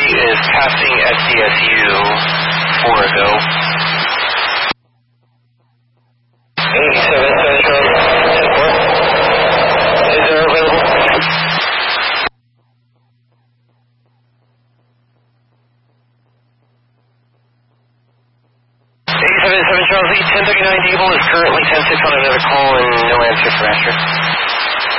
is passing SDSU 4 ago. 87 Central, 10-4. Is there available? 87 Charles E, 1039 Eagle is currently 10-6 on another call and no answer from Asher.